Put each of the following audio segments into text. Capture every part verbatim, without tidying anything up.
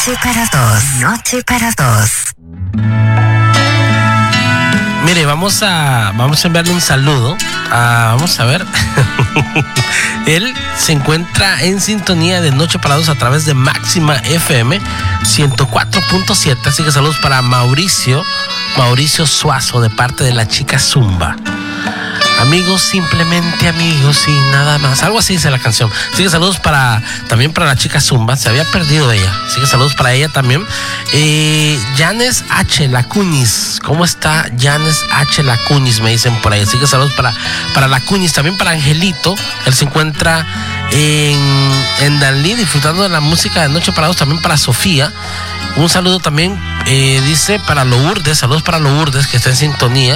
Noche para dos. Noche para dos. Mire, vamos a, vamos a enviarle un saludo. A, vamos a ver. Él se encuentra en sintonía de Noche para Dos a través de Máxima F M ciento cuatro punto siete. Así que saludos para Mauricio, Mauricio Suazo, de parte de la chica Zumba. Amigos, simplemente amigos y nada más. Algo así dice la canción. Así que saludos para, también para la chica Zumba. Se había perdido ella. Así que saludos para ella también. Eh, Yanes H. Lacuñiz. ¿Cómo está Yanes H. Lacuñiz? Me dicen por ahí. Así que saludos para, para Lacuñiz. También para Angelito. Él se encuentra en, en Dalí disfrutando de la música de Noche para Dos. También para Sofía. Un saludo también, eh, dice, para Lourdes. Saludos para Lourdes, que está en sintonía.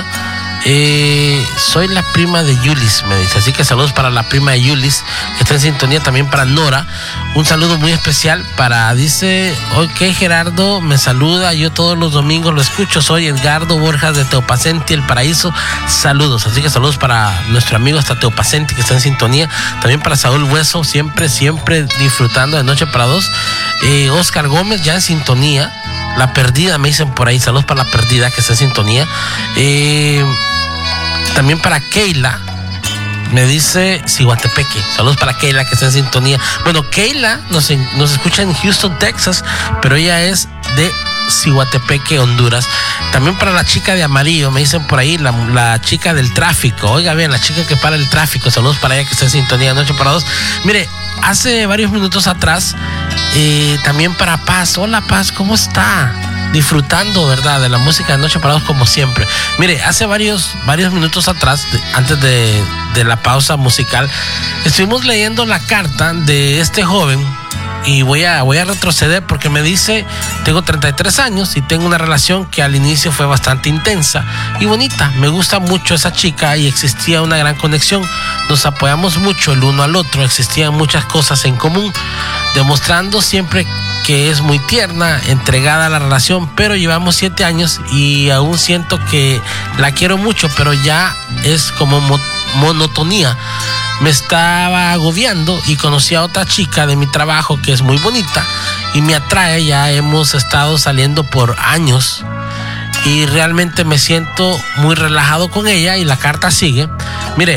Eh, soy la prima de Yulis, me dice. Así que saludos para la prima de Yulis, que está en sintonía. También para Nora. Un saludo muy especial para, dice, ok, Gerardo me saluda, yo todos los domingos lo escucho. Soy Edgardo Borjas de Teopacenti, El Paraíso. Saludos. Así que saludos para nuestro amigo hasta Teopacenti, que está en sintonía. También para Saúl Hueso, siempre, siempre disfrutando de Noche para Dos. eh, Oscar Gómez, ya en sintonía. La Perdida, me dicen por ahí. Saludos para La Perdida, que está en sintonía. Eh... También para Keila, me dice Cihuatepeque. Saludos para Keila, que está en sintonía. Bueno, Keila nos, nos escucha en Houston, Texas, pero ella es de Cihuatepeque, Honduras. También para la chica de amarillo, me dicen por ahí, la, la chica del tráfico. Oiga bien, la chica que para el tráfico. Saludos para ella, que está en sintonía de Noche para Dos. Mire, hace varios minutos atrás, eh, también para Paz. Hola, Paz, ¿cómo está? Disfrutando, ¿verdad?, de la música de Noche para Dos, como siempre. Mire, hace varios, varios minutos atrás, de, antes de, de la pausa musical, estuvimos leyendo la carta de este joven. Y voy a, voy a retroceder porque me dice, tengo treinta y tres años y tengo una relación que al inicio fue bastante intensa y bonita. Me gusta mucho esa chica y existía una gran conexión. Nos apoyamos mucho el uno al otro, existían muchas cosas en común, demostrando siempre que es muy tierna, entregada a la relación, pero llevamos siete años y aún siento que la quiero mucho, pero ya es como mo- monotonía. Me estaba agobiando y conocí a otra chica de mi trabajo que es muy bonita y me atrae. Ya hemos estado saliendo por años y realmente me siento muy relajado con ella. Y la carta sigue. Mire,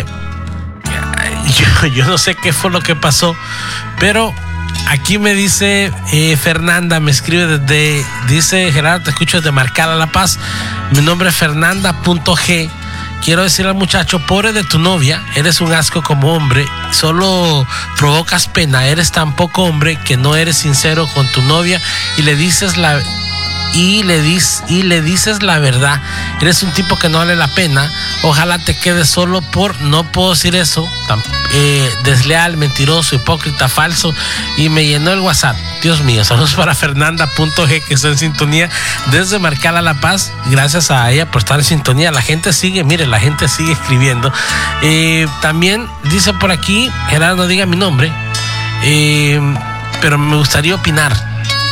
yo, yo no sé qué fue lo que pasó, pero aquí me dice eh, Fernanda, me escribe desde, dice Gerardo, te escucho desde Marcala, La Paz. Mi nombre es Fernanda.g. Quiero decirle al muchacho, pobre de tu novia, eres un asco como hombre, solo provocas pena, eres tan poco hombre que no eres sincero con tu novia y le dices la y le dis, y le dices la verdad. Eres un tipo que no vale la pena. Ojalá te quedes solo por, no puedo decir eso, tan, eh, desleal, mentiroso, hipócrita, falso. Y me llenó el WhatsApp. Dios mío, saludos para Fernanda.g, que está en sintonía desde Marcala, La Paz. Gracias a ella por estar en sintonía. La gente sigue, mire, la gente sigue escribiendo. Eh, también dice por aquí, Gerardo, no diga mi nombre, eh, pero me gustaría opinar.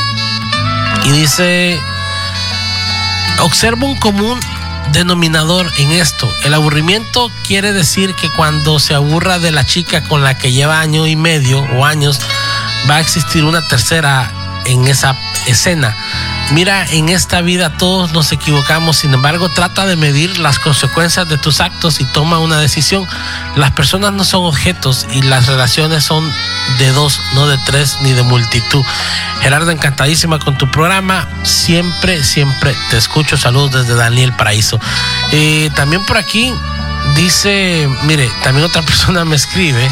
Y dice, observo un común denominador en esto. El aburrimiento quiere decir que cuando se aburra de la chica con la que lleva año y medio o años, va a existir una tercera en esa escena. Mira, en esta vida todos nos equivocamos, sin embargo, trata de medir las consecuencias de tus actos y toma una decisión. Las personas no son objetos y las relaciones son de dos, no de tres ni de multitud. Gerardo, encantadísima con tu programa. Siempre, siempre te escucho. Saludos desde Daniel Paraíso. Eh, también por aquí dice, mire, también otra persona me escribe.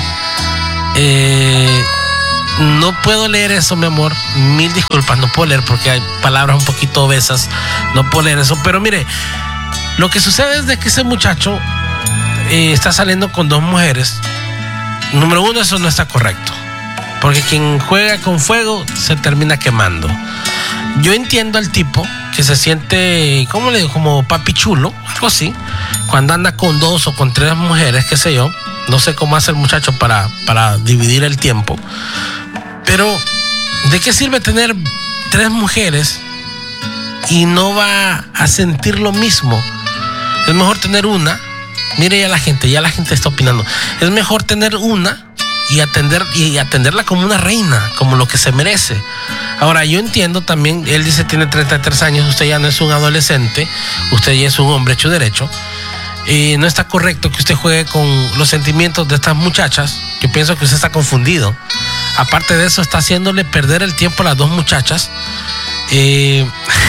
Eh... No puedo leer eso, mi amor. Mil disculpas, no puedo leer porque hay palabras un poquito obesas. No puedo leer eso. Pero mire, lo que sucede es de que ese muchacho eh, está saliendo con dos mujeres. Número uno, eso no está correcto. Porque quien juega con fuego se termina quemando. Yo entiendo al tipo que se siente, ¿cómo le digo? Como papi chulo, algo así. Cuando anda con dos o con tres mujeres, qué sé yo. No sé cómo hace el muchacho para, para dividir el tiempo. Pero, ¿de qué sirve tener tres mujeres y no va a sentir lo mismo? Es mejor tener una. Mire ya la gente, ya la gente está opinando. Es mejor tener una y atender y atenderla como una reina, como lo que se merece. Ahora, yo entiendo también, él dice tiene treinta y tres años, usted ya no es un adolescente, usted ya es un hombre hecho derecho. Y no está correcto que usted juegue con los sentimientos de estas muchachas. Yo pienso que usted está confundido. Aparte de eso, está haciéndole perder el tiempo a las dos muchachas. Eh...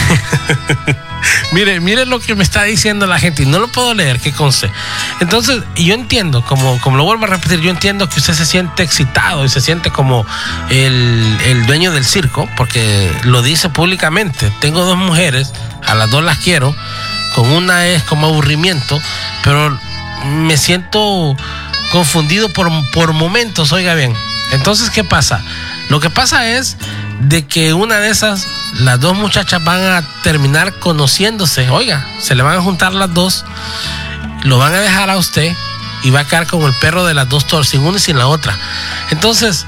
mire, mire lo que me está diciendo la gente y no lo puedo leer, que conste. Entonces, yo entiendo, como, como lo vuelvo a repetir, yo entiendo que usted se siente excitado y se siente como el, el dueño del circo, porque lo dice públicamente. Tengo dos mujeres, a las dos las quiero. Con una es como aburrimiento, pero me siento confundido por, por momentos, oiga bien. Entonces, ¿qué pasa? Lo que pasa es de que una de esas, las dos muchachas van a terminar conociéndose. Oiga, se le van a juntar las dos, lo van a dejar a usted y va a quedar como el perro de las dos torres, sin una y sin la otra. Entonces,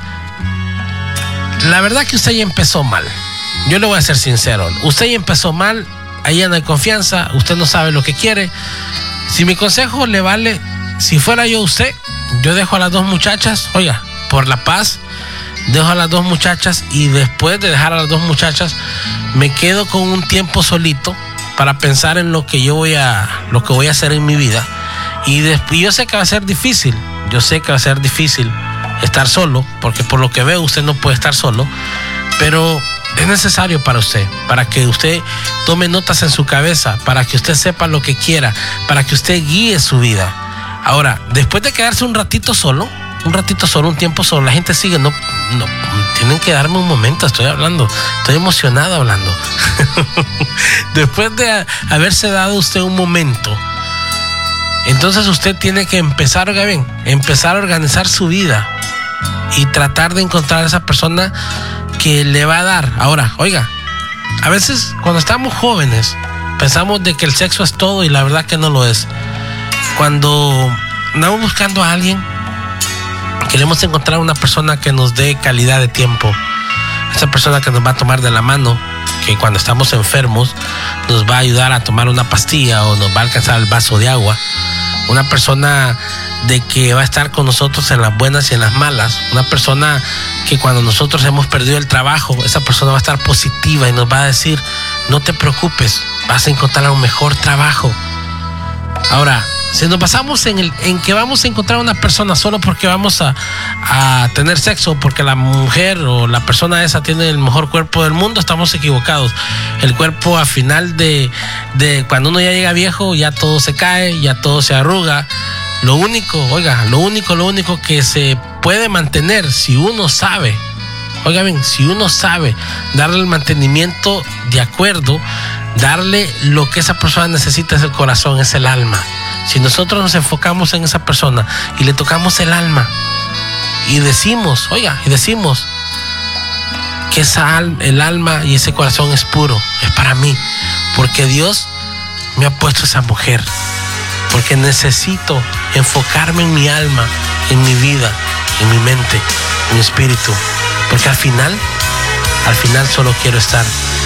la verdad que usted ya empezó mal. Yo le voy a ser sincero. Usted ya empezó mal. Ahí no hay confianza, usted no sabe lo que quiere. Si mi consejo le vale, si fuera yo usted, yo dejo a las dos muchachas, oiga, por la paz, dejo a las dos muchachas y después de dejar a las dos muchachas, me quedo con un tiempo solito para pensar en lo que yo voy a, lo que voy a hacer en mi vida. Y después, yo sé que va a ser difícil, yo sé que va a ser difícil estar solo, porque por lo que veo usted no puede estar solo, pero es necesario para usted, para que usted tome notas en su cabeza, para que usted sepa lo que quiera, para que usted guíe su vida. Ahora, después de quedarse un ratito solo, un ratito solo, un tiempo solo, la gente sigue, no, no, tienen que darme un momento, estoy hablando, estoy emocionado hablando. Después de haberse dado usted un momento, entonces usted tiene que empezar, oiga bien, empezar a organizar su vida y tratar de encontrar a esa persona que le va a dar. Ahora, oiga, a veces cuando estamos jóvenes pensamos de que el sexo es todo y la verdad que no lo es. Cuando andamos buscando a alguien, queremos encontrar una persona que nos dé calidad de tiempo, esa persona que nos va a tomar de la mano, que cuando estamos enfermos nos va a ayudar a tomar una pastilla o nos va a alcanzar el vaso de agua, una persona de que va a estar con nosotros en las buenas y en las malas, una persona que cuando nosotros hemos perdido el trabajo, esa persona va a estar positiva y nos va a decir, no te preocupes, vas a encontrar un mejor trabajo. Ahora, si nos basamos en, el, en que vamos a encontrar una persona solo porque vamos a, a tener sexo, porque la mujer o la persona esa tiene el mejor cuerpo del mundo, estamos equivocados. El cuerpo, al final de, de cuando uno ya llega viejo, ya todo se cae, ya todo se arruga. Lo único, oiga, lo único, lo único que se puede mantener si uno sabe, oiga bien, si uno sabe darle el mantenimiento de acuerdo, darle lo que esa persona necesita es el corazón, es el alma. Si nosotros nos enfocamos en esa persona y le tocamos el alma y decimos, oiga, y decimos que esa al, el alma y ese corazón es puro, es para mí, porque Dios me ha puesto esa mujer, porque necesito enfocarme en mi alma, en mi vida, en mi mente, en mi espíritu, porque al final, al final solo quiero estar